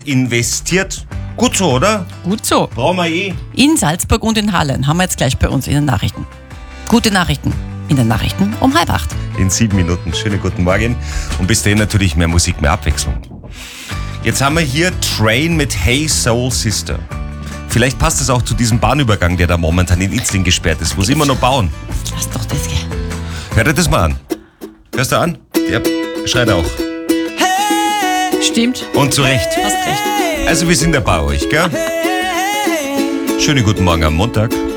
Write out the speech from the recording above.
investiert. Gut so, oder? Gut so. Brauchen wir eh. In Salzburg und in Halle haben wir jetzt gleich bei uns in den Nachrichten. Gute Nachrichten. In den Nachrichten um 7:30. In 7 Minuten. Schönen guten Morgen. Und bis dahin natürlich mehr Musik, mehr Abwechslung. Jetzt haben wir hier Train mit Hey Soul Sister. Vielleicht passt es auch zu diesem Bahnübergang, der da momentan in Itzling gesperrt ist, wo sie immer noch bauen. Lass doch das gehen. Hört ihr das mal an? Hörst du an? Der schreit auch. Stimmt. Und zu Recht. Hast recht. Also wir sind da bei euch, gell? Schönen guten Morgen am Montag.